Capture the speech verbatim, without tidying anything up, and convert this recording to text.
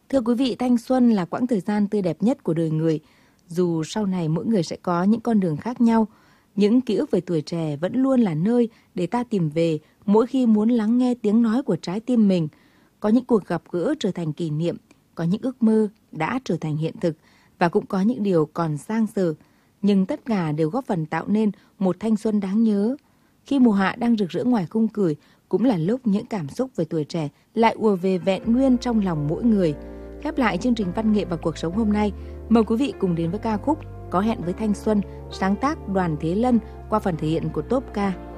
Thưa quý vị, thanh xuân là quãng thời gian tươi đẹp nhất của đời người. Dù sau này mỗi người sẽ có những con đường khác nhau, những ký ức về tuổi trẻ vẫn luôn là nơi để ta tìm về mỗi khi muốn lắng nghe tiếng nói của trái tim mình. Có những cuộc gặp gỡ trở thành kỷ niệm, có những ước mơ đã trở thành hiện thực và cũng có những điều còn dang dở. Nhưng tất cả đều góp phần tạo nên một thanh xuân đáng nhớ. Khi mùa hạ đang rực rỡ ngoài khung cười, cũng là lúc những cảm xúc về tuổi trẻ lại ùa về vẹn nguyên trong lòng mỗi người. Khép lại chương trình Văn nghệ và cuộc sống hôm nay, mời quý vị cùng đến với ca khúc Có hẹn với thanh xuân, sáng tác Đoàn Thế Lân qua phần thể hiện của Tốp Ca.